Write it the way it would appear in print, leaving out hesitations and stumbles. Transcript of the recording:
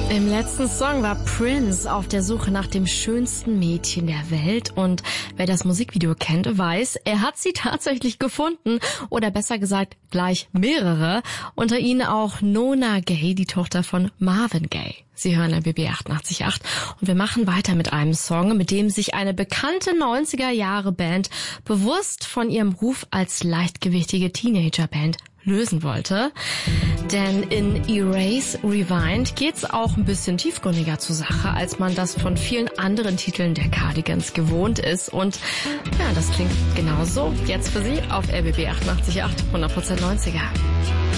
Im letzten Song war Prince auf der Suche nach dem schönsten Mädchen der Welt und wer das Musikvideo kennt, weiß, er hat sie tatsächlich gefunden oder besser gesagt gleich mehrere, unter ihnen auch Nona Gay, die Tochter von Marvin Gaye. Sie hören RBB 88.8 und wir machen weiter mit einem Song, mit dem sich eine bekannte 90er-Jahre-Band bewusst von ihrem Ruf als leichtgewichtige Teenager-Band lösen wollte. Denn in Erase Rewind geht's auch ein bisschen tiefgründiger zur Sache, als man das von vielen anderen Titeln der Cardigans gewohnt ist. Und ja, das klingt genauso. Jetzt für Sie auf RBB 88.8 100% 90er.